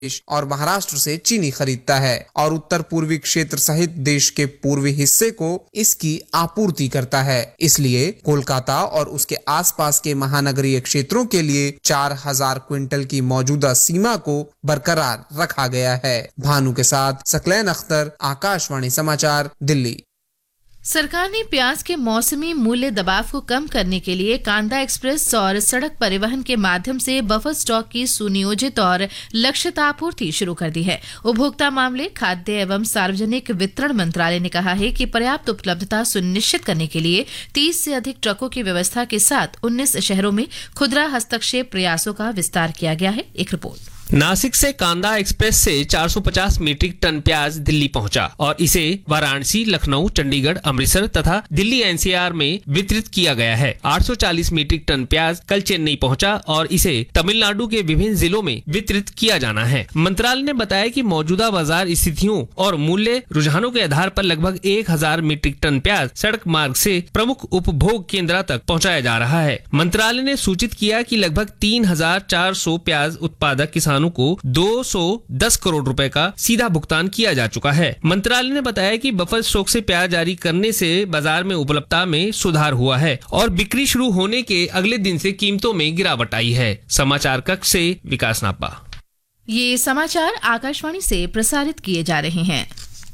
और महाराष्ट्र से चीनी खरीदता है और उत्तर पूर्वी क्षेत्र सहित देश के पूर्वी हिस्से को इसकी आपूर्ति करता है। इसलिए कोलकाता और उसके आसपास के महानगरीय क्षेत्रों के लिए 4000 क्विंटल की मौजूदा सीमा को बरकरार रखा गया है। भानु के साथ सकलैन अख्तर, आकाशवाणी समाचार, दिल्ली। सरकार ने प्याज के मौसमी मूल्य दबाव को कम करने के लिए कांदा एक्सप्रेस और सड़क परिवहन के माध्यम से बफर स्टॉक की सुनियोजित और लक्षित आपूर्ति शुरू कर दी है। उपभोक्ता मामले, खाद्य एवं सार्वजनिक वितरण मंत्रालय ने कहा है कि पर्याप्त उपलब्धता सुनिश्चित करने के लिए 30 से अधिक ट्रकों की व्यवस्था के साथ 19 शहरों में खुदरा हस्तक्षेप प्रयासों का विस्तार किया गया है। एक रिपोर्ट। नासिक से कांदा एक्सप्रेस से 450 मीट्रिक टन प्याज दिल्ली पहुंचा और इसे वाराणसी, लखनऊ, चंडीगढ़, अमृतसर तथा दिल्ली एनसीआर में वितरित किया गया है। 840 मीट्रिक टन प्याज कल चेन्नई पहुंचा और इसे तमिलनाडु के विभिन्न जिलों में वितरित किया जाना है। मंत्रालय ने बताया कि मौजूदा बाजार स्थितियों और मूल्य रुझानों के आधार पर लगभग 1000 मीट्रिक टन प्याज सड़क मार्ग से प्रमुख उपभोग केंद्र तक पहुँचाया जा रहा है। मंत्रालय ने सूचित किया कि लगभग 3400 प्याज उत्पादक किसानों को 210 करोड़ रुपए का सीधा भुगतान किया जा चुका है। मंत्रालय ने बताया कि बफर स्टॉक से प्याज जारी करने से बाजार में उपलब्धता में सुधार हुआ है और बिक्री शुरू होने के अगले दिन से कीमतों में गिरावट आई है। समाचार कक्ष से विकास नापा। ये समाचार आकाशवाणी से प्रसारित किए जा रहे हैं।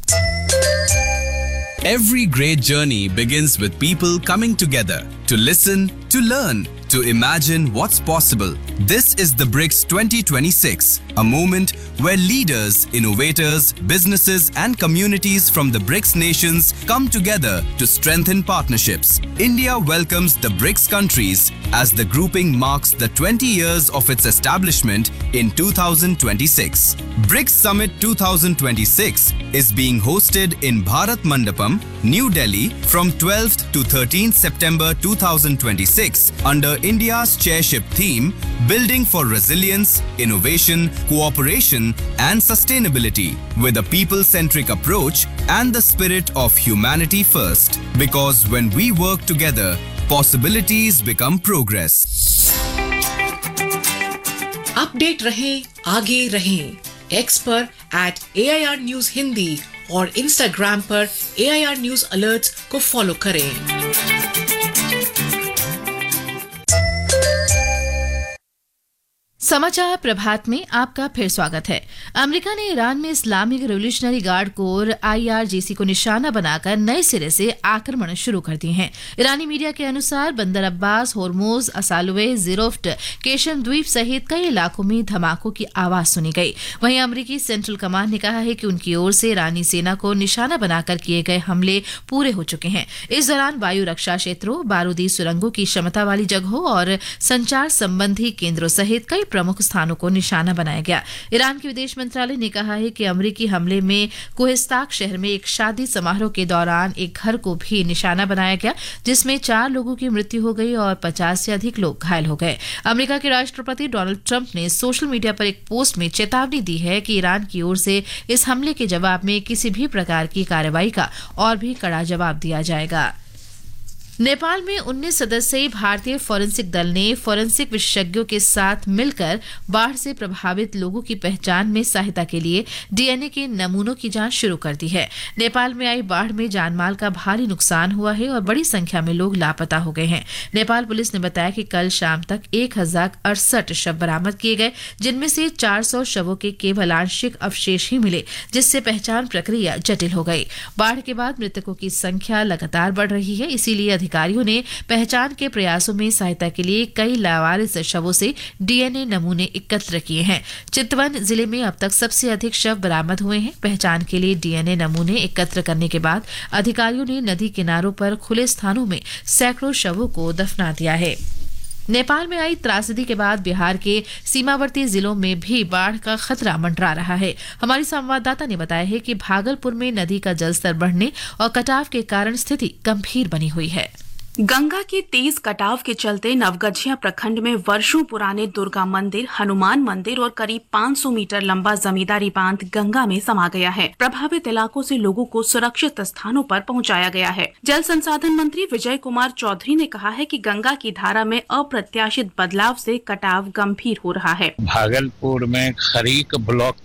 Every great journey begins with people coming together to listen, to learn, to imagine what's possible. This is the BRICS 2026, a moment where leaders, innovators, businesses and communities from the BRICS nations come together to strengthen partnerships. India welcomes the BRICS countries as the grouping marks the 20 years of its establishment in 2026. BRICS Summit 2026 is being hosted in Bharat Mandapam, New Delhi from 12th to 13th September 2026 under India's chairship theme, Building for Resilience, Innovation, Cooperation and Sustainability, with a people-centric approach and the spirit of humanity first. Because when we work together, possibilities become progress. Update रहें, आगे रहें। X पर @AIR News Hindi और Instagram पर AIR News Alerts को follow करें। समाचार प्रभात में आपका फिर स्वागत है। अमेरिका ने ईरान में Islamic revolutionary guard core IRGC को निशाना बनाकर नए सिरे से आक्रमण शुरू कर दिए हैं। ईरानी मीडिया के अनुसार बंदर अब्बास, होर्मुज, असालुवे, ज़िरोफ्ट, केशम द्वीप सहित कई इलाकों में धमाकों की आवाज सुनी गई। वहीं अमेरिकी सेंट्रल कमांड ने कहा है कि उनकी ओर से ईरानी सेना को निशाना बनाकर किए गए हमले पूरे हो चुके हैं। इस दौरान वायु रक्षा क्षेत्रों, बारूदी सुरंगों की क्षमता वाली जगहों और संचार संबंधी केंद्रों सहित कई प्रमुख स्थानों को निशाना बनाया गया। ईरान के विदेश मंत्रालय ने कहा है कि अमेरिकी हमले में कोहिस्ताक शहर में एक शादी समारोह के दौरान एक घर को भी निशाना बनाया गया, जिसमें 4 लोगों की मृत्यु हो गई और 50 से अधिक लोग घायल हो गए। अमेरिका के राष्ट्रपति डोनाल्ड ट्रंप ने सोशल मीडिया पर एक पोस्ट में चेतावनी दी है कि ईरान की ओर से इस हमले के जवाब में किसी भी प्रकार की कार्रवाई का और भी कड़ा जवाब दिया जाएगा। नेपाल में 19 सदस्यीय भारतीय फोरेंसिक दल ने फोरेंसिक विशेषज्ञों के साथ मिलकर बाढ़ से प्रभावित लोगों की पहचान में सहायता के लिए DNA के नमूनों की जांच शुरू कर दी है। नेपाल में आई बाढ़ में जानमाल का भारी नुकसान हुआ है और बड़ी संख्या में लोग लापता हो गए हैं। नेपाल पुलिस ने बताया कि कल शाम तक 1068 शव बरामद किए गए, जिनमें से 400 शवों के केवल आंशिक अवशेष ही मिले, जिससे पहचान प्रक्रिया जटिल हो गई। बाढ़ के बाद मृतकों की संख्या लगातार बढ़ रही है, इसीलिए अधिकारियों ने पहचान के प्रयासों में सहायता के लिए कई लावारिस शवों से DNA नमूने एकत्र किए हैं। चितवन जिले में अब तक सबसे अधिक शव बरामद हुए हैं। पहचान के लिए DNA नमूने एकत्र करने के बाद अधिकारियों ने नदी किनारों पर खुले स्थानों में सैकड़ों शवों को दफना दिया है। नेपाल में आई त्रासदी के बाद बिहार के सीमावर्ती जिलों में भी बाढ़ का खतरा मंडरा रहा है। हमारी संवाददाता ने बताया है कि भागलपुर में नदी का जलस्तर बढ़ने और कटाव के कारण स्थिति गंभीर बनी हुई है। गंगा के तेज कटाव के चलते नवगछिया प्रखंड में वर्षों पुराने दुर्गा मंदिर, हनुमान मंदिर और करीब 500 मीटर लंबा जमींदारी बांध गंगा में समा गया है। प्रभावित इलाकों से लोगों को सुरक्षित स्थानों पर पहुंचाया गया है। जल संसाधन मंत्री विजय कुमार चौधरी ने कहा है कि गंगा की धारा में अप्रत्याशित बदलाव से कटाव गंभीर हो रहा है। भागलपुर में खरीक ब्लॉक